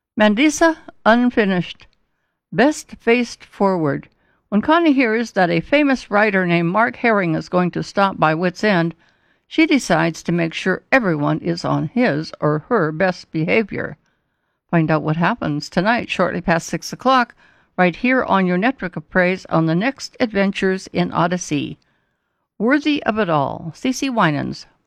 Mandisa unfinished. Best faced forward. When Connie hears that a famous writer named Mark Herring is going to stop by Wits End, she decides to make sure everyone is on his or her best behavior. Find out what happens tonight, shortly past 6 o'clock, right here on your network of praise on the next Adventures in Odyssey. Worthy of It All, Cece Winans.